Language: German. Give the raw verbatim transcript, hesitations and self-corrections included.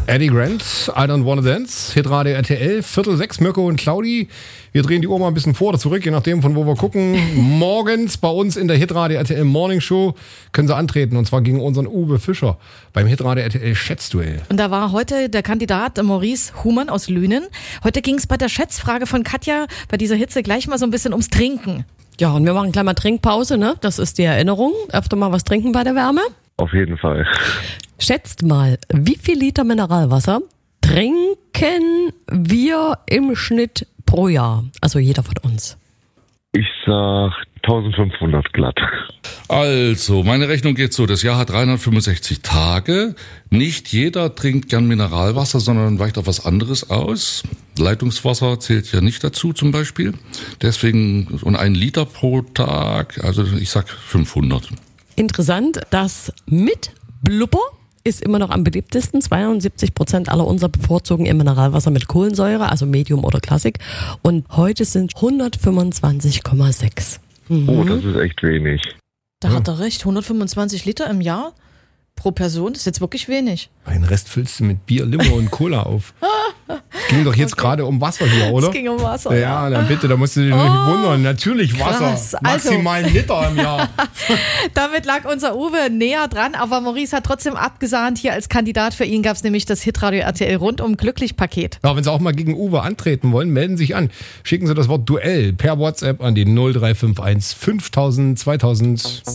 Eddie Grant, I Don't Wanna Dance, Hitradio R T L, Viertel sechs, Mirko und Claudi. Wir drehen die Uhr mal ein bisschen vor oder zurück, je nachdem, von wo wir gucken. Morgens bei uns in der Hitradio R T L Morning Show können Sie antreten, und zwar gegen unseren Uwe Fischer beim Hitradio R T L Schätzduell. Und da war heute der Kandidat Maurice Humann aus Lünen. Heute ging es bei der Schätzfrage von Katja bei dieser Hitze gleich mal so ein bisschen ums Trinken. Ja, und wir machen gleich mal Trinkpause, ne? Das ist die Erinnerung. Öfter mal was trinken bei der Wärme. Auf jeden Fall. Schätzt mal, wie viel Liter Mineralwasser trinken wir im Schnitt pro Jahr? Also jeder von uns. Ich sag eintausendfünfhundert glatt. Also, meine Rechnung geht so, das Jahr hat dreihundertfünfundsechzig Tage. Nicht jeder trinkt gern Mineralwasser, sondern weicht auf was anderes aus. Leitungswasser zählt ja nicht dazu zum Beispiel. Deswegen, und ein Liter pro Tag, also ich sag fünfhundert. Interessant, das mit Blubber ist immer noch am beliebtesten. zweiundsiebzig Prozent aller unserer bevorzugen ihr Mineralwasser mit Kohlensäure, also Medium oder Classic. Und heute sind hundertfünfundzwanzig Komma sechs. Mhm. Oh, das ist echt wenig. Da hat er recht, hundertfünfundzwanzig Liter im Jahr pro Person, das ist jetzt wirklich wenig. Den Rest füllst du mit Bier, Limo und Cola auf. Es ging doch jetzt okay. gerade um Wasser hier, oder? Es ging um Wasser, ja. Ja, dann bitte, da musst du dich oh, nicht wundern. Natürlich Wasser, krass. maximal also, ein Liter im Jahr. Damit lag unser Uwe näher dran, aber Maurice hat trotzdem abgesahnt. Hier als Kandidat für ihn gab es nämlich das Hitradio R T L Rundum Glücklich-Paket. Ja, wenn Sie auch mal gegen Uwe antreten wollen, melden Sie sich an. Schicken Sie das Wort Duell per WhatsApp an die null drei fünf eins fünftausend zweitausend.